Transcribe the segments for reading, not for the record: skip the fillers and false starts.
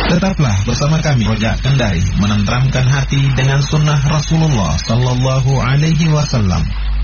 Tetaplah bersama kami Rojak Kendari, menenteramkan hati dengan sunnah Rasulullah Sallallahu Alaihi Wasallam.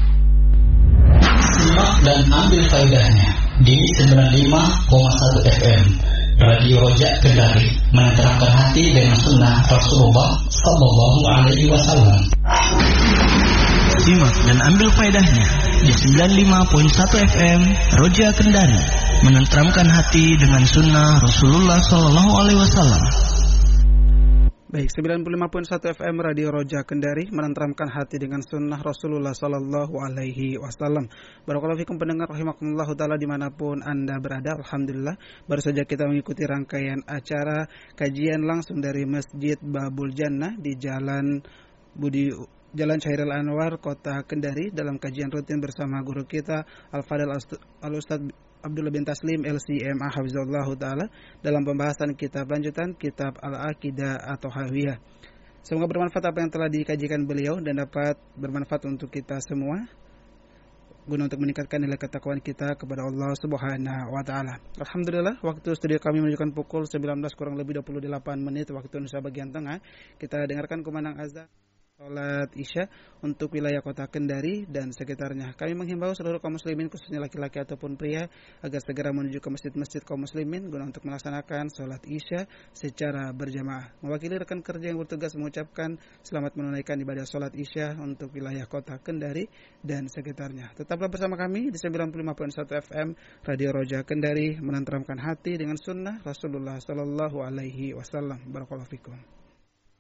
Simak dan ambil faedahnya di 95,1 FM Radio Rojak Kendari, menenteramkan hati dengan sunnah Rasulullah Sallallahu Alaihi Wasallam. Simak dan ambil faedahnya di 95.1 FM Roja Kendari, menenteramkan hati dengan sunnah Rasulullah Sallallahu Alaihi Wasallam. Baik, 95.1 FM Radio Roja Kendari, menenteramkan hati dengan sunnah Rasulullah Sallallahu Alaihi Wasallam. Barakallahu fikum pendengar rahimakumullah taala dimanapun Anda berada. Alhamdulillah, baru saja kita mengikuti rangkaian acara kajian langsung dari Masjid Babul Jannah di Jalan Chairil Anwar, Kota Kendari, dalam kajian rutin bersama guru kita Al-Fadil Al-Ustaz Abdullah bin Taslim LCMA Hafizahullah Ta'ala dalam pembahasan kitab lanjutan kitab Al-Aqidah atau Hawiyah. Semoga bermanfaat apa yang telah dikajikan beliau dan dapat bermanfaat untuk kita semua guna untuk meningkatkan nilai ketakwaan kita kepada Allah Subhanahu wa taala. Alhamdulillah, waktu studio kami menunjukkan pukul 19 kurang lebih 28 menit waktu Indonesia bagian tengah. Kita dengarkan kumandang azan salat Isya untuk wilayah Kota Kendari dan sekitarnya. Kami menghimbau seluruh kaum muslimin, khususnya laki-laki ataupun pria, agar segera menuju ke masjid-masjid kaum muslimin guna untuk melaksanakan salat Isya secara berjamaah. Mewakili rekan kerja yang bertugas mengucapkan selamat menunaikan ibadah salat Isya untuk wilayah Kota Kendari dan sekitarnya. Tetaplah bersama kami di 95.1 FM Radio Roja Kendari, menenteramkan hati dengan sunnah Rasulullah Sallallahu Alaihi Wasallam. Barakallahu fikum.